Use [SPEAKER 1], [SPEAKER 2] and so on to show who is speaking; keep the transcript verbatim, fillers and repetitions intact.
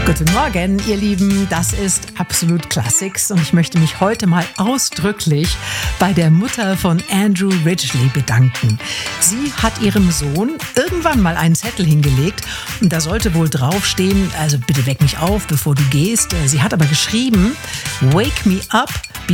[SPEAKER 1] Guten Morgen, ihr Lieben. Das ist Absolut Classics und ich möchte mich heute mal ausdrücklich bei der Mutter von Andrew Ridgeley bedanken. Sie hat ihrem Sohn irgendwann mal einen Zettel hingelegt und da sollte wohl draufstehen, also bitte weck mich auf, bevor du gehst. Sie hat aber geschrieben, Wake me up